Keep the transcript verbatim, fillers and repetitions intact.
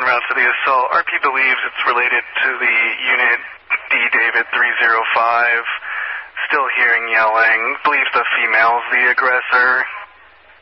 route to the assault. R P believes it's related to the unit D David three zero five. Still hearing yelling. Believes the female's the aggressor.